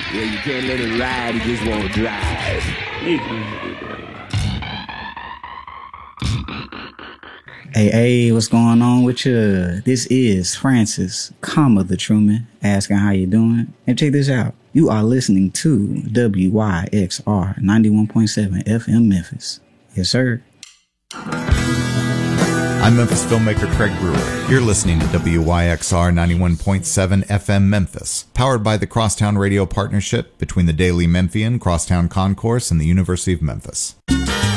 Yeah, you can't let it ride, you just won't drive. Hey, what's going on with you? This is Francis, the Truman, asking how you doing. And check this out. You are listening to WYXR 91.7 FM Memphis. Yes, sir. I'm Memphis filmmaker Craig Brewer. You're listening to WYXR 91.7 FM Memphis, powered by the Crosstown Radio Partnership between the Daily Memphian, Crosstown Concourse, and the University of Memphis.